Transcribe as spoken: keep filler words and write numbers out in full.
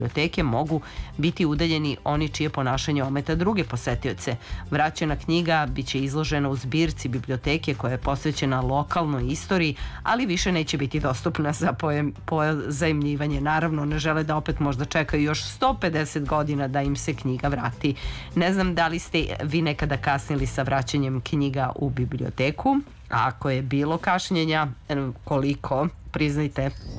biblioteke mogu biti udaljeni oni čije ponašanje ometa druge posetioce. Vraćena knjiga biće izložena u zbirci biblioteke koja je posvećena lokalnoj istoriji, ali više neće biti dostupna za pozajmljivanje. Naravno, ne žele da opet možda čekaju još sto pedeset godina da im se knjiga vrati. Ne znam da li ste vi nekada kasnili sa vraćanjem knjiga u biblioteku, a ako je bilo kašnjenja, koliko, priznajte,